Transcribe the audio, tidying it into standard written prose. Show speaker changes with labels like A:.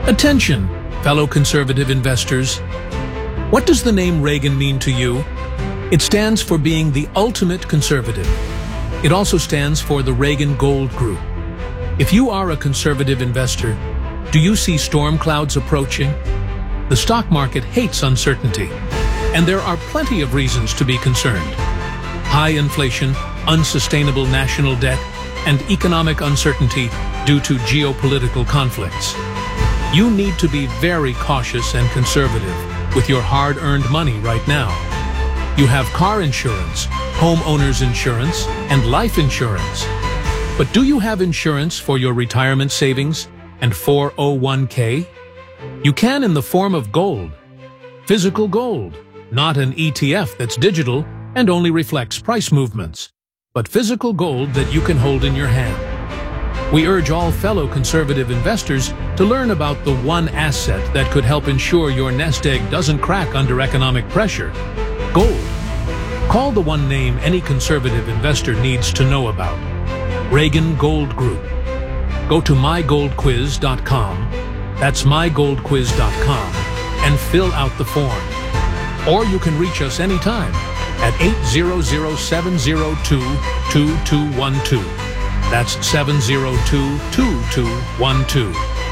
A: Attention, fellow conservative investors. What does the name Reagan mean to you? It stands for being the ultimate conservative. It also stands for the Reagan Gold Group. If you are a conservative investor, do you see storm clouds approaching? The stock market hates uncertainty, and there are plenty of reasons to be concerned. High inflation, unsustainable national debt, and economic uncertainty due to geopolitical conflicts. You need to be very cautious and conservative with your hard-earned money right now. You have car insurance, homeowners insurance, and life insurance. But do you have insurance for your retirement savings and 401k? You can in the form of gold. Physical gold, not an ETF that's digital and only reflects price movements, but physical gold that you can hold in your hand. We urge all fellow conservative investors to learn about the one asset that could help ensure your nest egg doesn't crack under economic pressure: gold. Call the one name any conservative investor needs to know about: Reagan Gold Group. Go to mygoldquiz.com, that's mygoldquiz.com, and fill out the form. Or you can reach us anytime at 800-702-2212. That's 702-2212.